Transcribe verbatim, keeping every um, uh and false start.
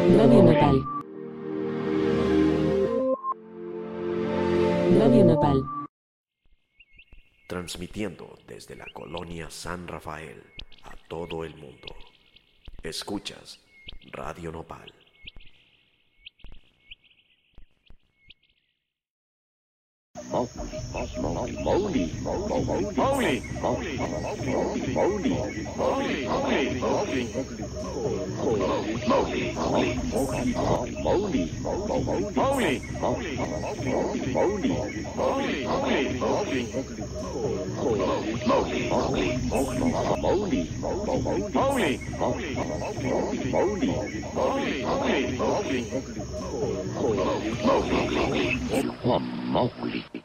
Radio Nopal. Radio Nopal. Transmitiendo desde la colonia San Rafael a todo el mundo. Escuchas Radio Nopal. Mowgli, Mowgli, Mowgli, Mowgli, Mowgli, Mowgli, Mowgli, Mowgli, Mowgli, Mowgli, Mowgli, Mowgli, Mowgli,